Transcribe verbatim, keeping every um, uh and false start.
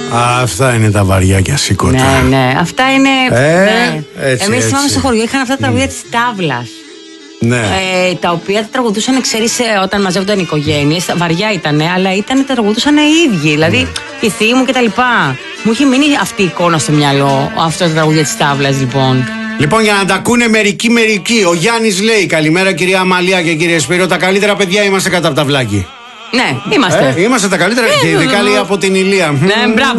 Αυτά είναι τα βαριά και ασήκωτα. Ναι, ναι, αυτά είναι. Ε, ναι. έτσι, Εμείς θυμάμαι έτσι. στο χωριό είχαν αυτά τα τραγούδια της τάβλας. Ναι. Ε, τα οποία τα τραγουδούσαν, ξέρεις, όταν μαζεύονταν οι οικογένειες. Βαριά ήταν, αλλά ήταν, τα τραγουδούσαν οι ίδιοι. Δηλαδή, η θεία μου κτλ. Μου είχε μείνει αυτή η εικόνα στο μυαλό, αυτό το τραγούδια της τάβλας, λοιπόν. Λοιπόν, για να τα ακούνε μερικοί μερικοί, ο Γιάννης λέει: καλημέρα, κυρία Αμαλία και κύριε Σπύρο. Τα καλύτερα παιδιά είμαστε κατά από τα βλάκι. Ναι, είμαστε. Ε, είμαστε τα καλύτερα, Ε, και ειδικά λέει από την Ηλία. Ναι, μπράβο.